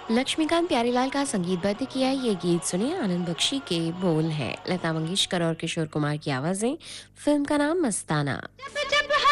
लक्ष्मीकांत प्यारीलाल का संगीतबद्ध किया है ये गीत। सुनिए, आनंद बख्शी के बोल हैं, लता मंगेशकर और किशोर कुमार की आवाजें। फिल्म का नाम मस्ताना। जब जब